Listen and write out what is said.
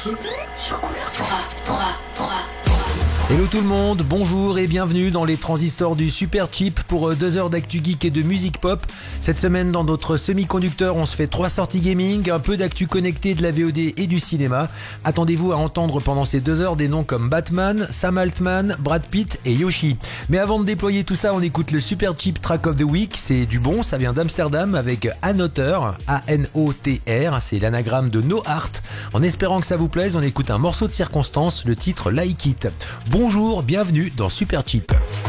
Chip sur couleur 3. Hello tout le monde, bonjour et bienvenue dans les transistors du Super Chip pour 2 heures d'actu geek et de musique pop. Cette semaine dans notre semi-conducteur, on se fait 3 sorties gaming, un peu d'actu connecté, de la VOD et du cinéma. Attendez-vous à entendre pendant ces 2 heures des noms comme Batman, Sam Altman, Brad Pitt et Yoshi. Mais avant de déployer tout ça, on écoute le Super Chip Track of the Week. C'est du bon, ça vient d'Amsterdam avec Another, A-N-O-T-R, c'est l'anagramme de No Art. En espérant que ça vous plaise, on écoute un morceau de circonstance, le titre Like It. Bonjour, bienvenue dans Super Chip.